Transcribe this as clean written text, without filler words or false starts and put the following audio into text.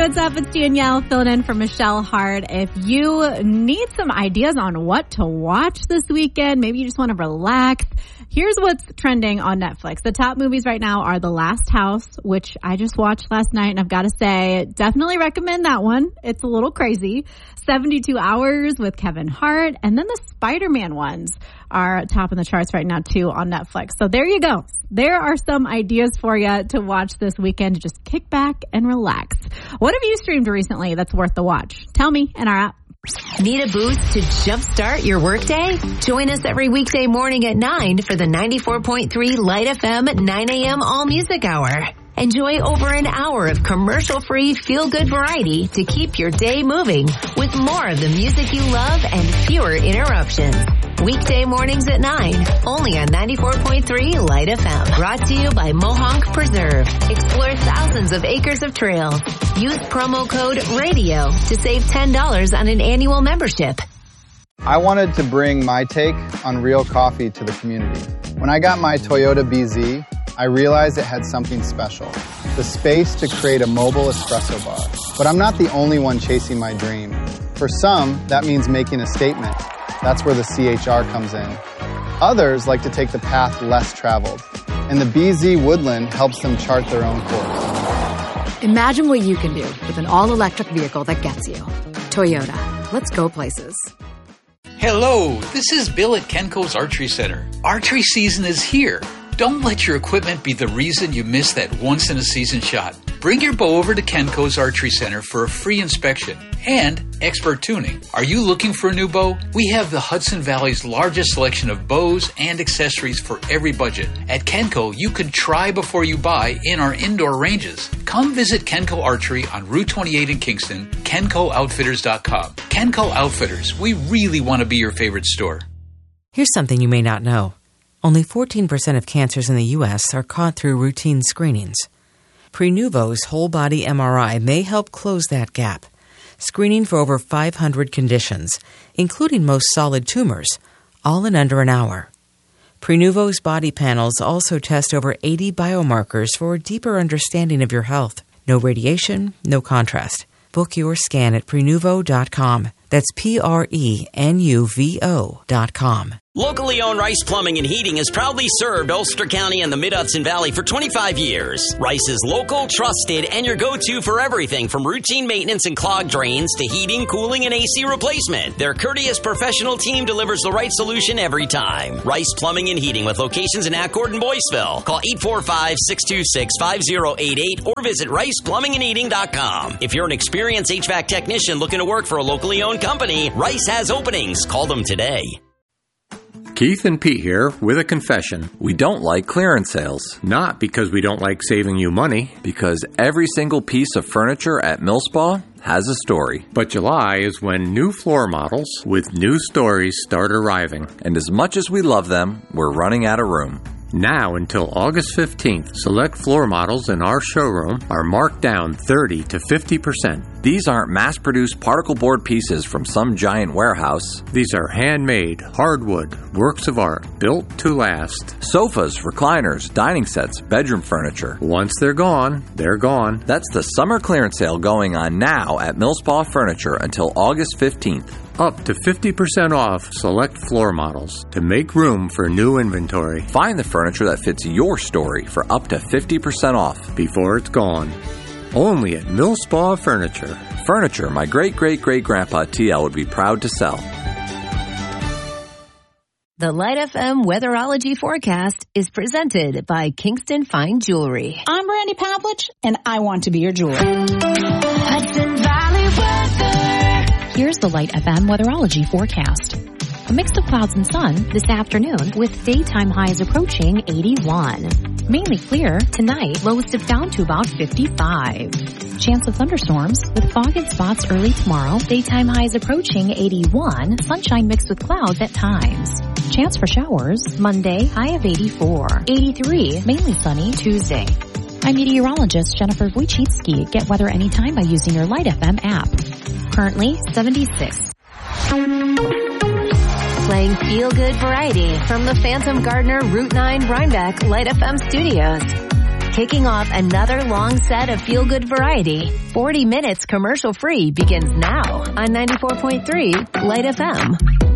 what's up? It's Danielle filling in for Michelle Hart. If you need some ideas on what to watch this weekend, maybe you just want to relax, here's what's trending on Netflix. The top movies right now are The Last House, which I just watched last night, and I've got to say, definitely recommend that one. It's a little crazy. 72 Hours with Kevin Hart, and then the Spider-Man ones are top in the charts right now too on Netflix. So there you go. There are some ideas for you to watch this weekend. Just kick back and relax. What have you streamed recently that's worth the watch? Tell me in our app. Need a boost to jumpstart your workday? Join us every weekday morning at 9 for the 94.3 Light FM at 9 a.m. All Music Hour. Enjoy over an hour of commercial-free feel-good variety to keep your day moving with more of the music you love and fewer interruptions. Weekday mornings at 9, only on 94.3 Light FM. Brought to you by Mohonk Preserve. Explore thousands of acres of trails. Use promo code RADIO to save $10 on an annual membership. I wanted to bring my take on real coffee to the community. When I got my Toyota BZ, I realized it had something special, the space to create a mobile espresso bar. But I'm not the only one chasing my dream. For some, that means making a statement. That's where the CHR comes in. Others like to take the path less traveled, and the BZ Woodland helps them chart their own course. Imagine what you can do with an all-electric vehicle that gets you. Toyota. Let's go places. Hello, this is Bill at Kenco's Archery Center. Archery season is here. Don't let your equipment be the reason you miss that once-in-a-season shot. Bring your bow over to Kenco's Archery Center for a free inspection and expert tuning. Are you looking for a new bow? We have the Hudson Valley's largest selection of bows and accessories for every budget. At Kenco, you can try before you buy in our indoor ranges. Come visit Kenco Archery on Route 28 in Kingston, KencoOutfitters.com. Kenco Outfitters, we really want to be your favorite store. Here's something you may not know. Only 14% of cancers in the U.S. are caught through routine screenings. Prenuvo's whole-body MRI may help close that gap, screening for over 500 conditions, including most solid tumors, all in under an hour. Prenuvo's body panels also test over 80 biomarkers for a deeper understanding of your health. No radiation, no contrast. Book your scan at Prenuvo.com. That's Prenuvo.com. Locally owned Rice Plumbing and Heating has proudly served Ulster County and the Mid-Hudson Valley for 25 years. Rice is local, trusted, and your go-to for everything from routine maintenance and clogged drains to heating, cooling, and AC replacement. Their courteous professional team delivers the right solution every time. Rice Plumbing and Heating with locations in Accord and Boyceville. Call 845-626-5088 or visit riceplumbingandheating.com. If you're an experienced HVAC technician looking to work for a locally owned company, Rice has openings. Call them today. Keith and Pete here with a confession. We don't like clearance sales. Not because we don't like saving you money. Because every single piece of furniture at Millspa has a story. But July is when new floor models with new stories start arriving. And as much as we love them, we're running out of room. Now until August 15th, select floor models in our showroom are marked down 30 to 50%. These aren't mass-produced particle board pieces from some giant warehouse. These are handmade, hardwood, works of art, built to last. Sofas, recliners, dining sets, bedroom furniture. Once they're gone, they're gone. That's the summer clearance sale going on now at Millspa Furniture until August 15th. Up to 50% off select floor models to make room for new inventory. Find the furniture that fits your story for up to 50% off before it's gone. Only at Millspa Furniture. Furniture my great-great-great-grandpa TL would be proud to sell. The Light FM Weatherology Forecast is presented by Kingston Fine Jewelry. I'm Brandy Pavlich, and I want to be your jeweler. Hudson Valley weather. Here's the Light FM Weatherology Forecast. A mix of clouds and sun this afternoon with daytime highs approaching 81. Mainly clear tonight, lows dip down to about 55. Chance of thunderstorms with fog in spots early tomorrow. Daytime highs approaching 81. Sunshine mixed with clouds at times. Chance for showers Monday, high of 84. 83, mainly sunny Tuesday. I'm meteorologist Jennifer Wojcicki. Get weather anytime by using your Light FM app. Currently 76. Playing feel-good variety from the Phantom Gardener Route 9 Rhinebeck Light FM studios. Kicking off another long set of feel-good variety. 40 minutes commercial-free begins now on 94.3 Light FM.